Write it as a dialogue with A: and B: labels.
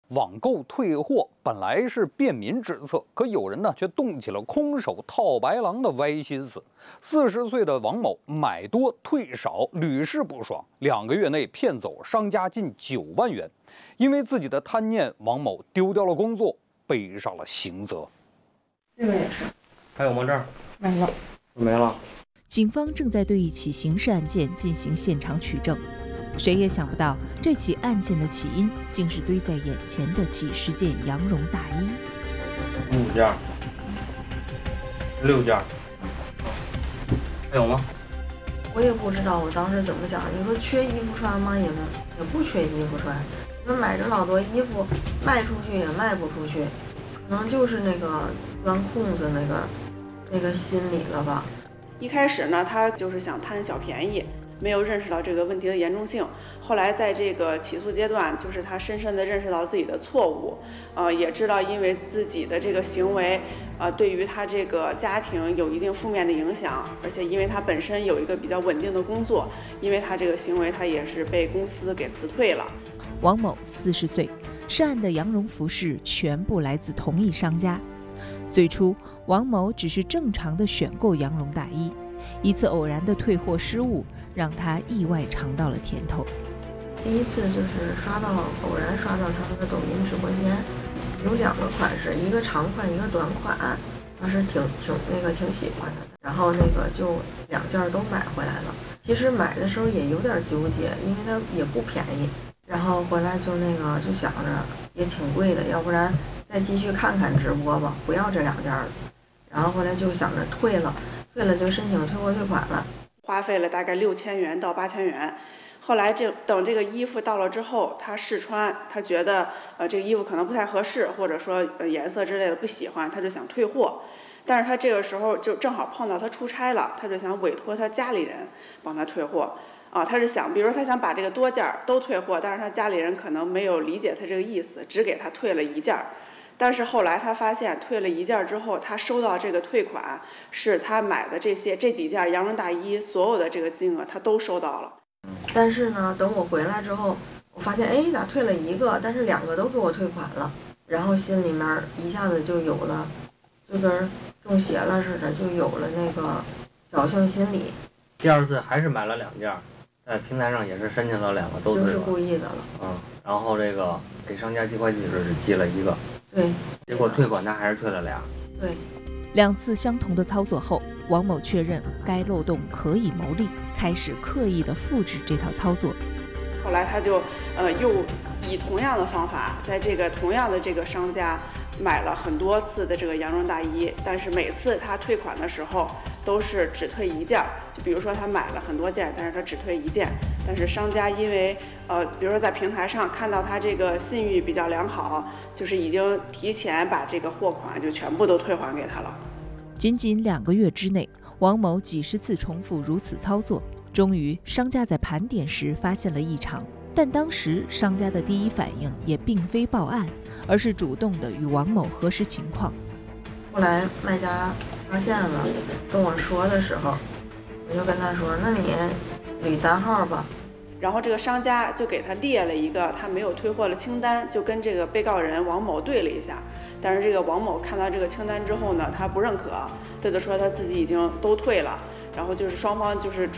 A: 网购退货本来是便民之策，可有人呢却动起了空手套白狼的歪心思。40岁的王某买多退少，屡试不爽，2个月内骗走商家近9万元。因为自己的贪念，王某丢掉了工作，背上了刑责。
B: 这个也是，
C: 还有吗？这儿
B: 没了，
C: 没了。
D: 警方正在对一起刑事案件进行现场取证。谁也想不到，这起案件的起因竟是堆在眼前的几十件羊绒大衣。
C: 5件，6件，还有吗？
B: 我也不知道我当时怎么想。你说缺衣服穿吗？也不缺衣服穿。你说买着老多衣服，卖出去也卖不出去，可能就是那个钻空子那个心理了吧。
E: 一开始呢，他就是想贪小便宜。没有认识到这个问题的严重性，后来在这个起诉阶段，就是他深深地认识到自己的错误，也知道因为自己的这个行为，对于他这个家庭有一定负面的影响，而且因为他本身有一个比较稳定的工作，因为他这个行为，他也是被公司给辞退了。
D: 王某40岁，涉案的羊绒服饰全部来自同一商家。最初，王某只是正常的选购羊绒大衣，一次偶然的退货失误，让他意外尝到了甜头。
B: 第一次就是偶然刷到他们的抖音直播间，有2个款式，一个长款，一个短款，当时挺喜欢的，然后就2件都买回来了。其实买的时候也有点纠结，因为它也不便宜，然后回来就想着也挺贵的，要不然再继续看看直播吧，不要这2件了。然后后来就想着退了就申请退货退款了。
E: 花费了大概6000元到8000元，后来等这个衣服到了之后，他试穿，他觉得这个衣服可能不太合适，或者说颜色之类的不喜欢，他就想退货。但是他这个时候就正好碰到他出差了，他就想委托他家里人帮他退货他是想，比如说他想把这个多件都退货，但是他家里人可能没有理解他这个意思，只给他退了1件。但是后来他发现退了1件之后，他收到这个退款是他买的这几件羊绒大衣所有的这个金额他都收到了。
B: 但是呢，等我回来之后，我发现咋退了1个，但是2个都给我退款了，然后心里面一下子就有了，就跟中邪了似的，就有了那个侥幸心理。
C: 第2次还是买了2件，在平台上也是申请了2个都退了，
B: 就是故意的了。
C: 然后这个给商家寄快递时是寄了1个。
B: 对，
C: 结果退款他还是退了2。
B: 对
D: ，2次相同的操作后，王某确认该漏洞可以牟利，开始刻意的复制这套操作。
E: 后来他就又以同样的方法，在这个同样的这个商家买了很多次的这个羊绒大衣，但是每次他退款的时候都是只退1件。就比如说他买了很多件，但是他只退1件，但是商家因为比如说在平台上看到他这个信誉比较良好，就是已经提前把这个货款就全部都退还给他了。
D: 仅仅2个月之内，王某几十次重复如此操作，终于商家在盘点时发现了异常，但当时商家的第一反应也并非报案，而是主动的与王某核实情况。
B: 后来卖家发现了，跟我说的时候，我就跟他说，那你捋单号吧。
E: 然后这个商家就给他列了一个他没有退货的清单，就跟这个被告人王某对了一下。但是这个王某看到这个清单之后呢，他不认可，他就说他自己已经都退了。然后就是双方就是